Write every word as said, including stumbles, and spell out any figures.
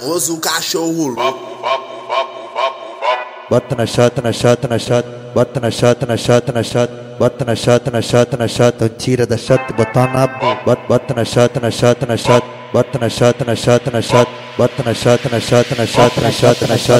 Roso cachorro louco. Bota na chata, na chata, na chata. Bota na chata, na chata, na chata. Bota na chata, na chata, na chata. Então tira da chata e bota na boca. Bota na chata, na chata, na chata. Bota na chata, na chata, na chata. Bota na chata, na chata, na chata, na chata, na chata.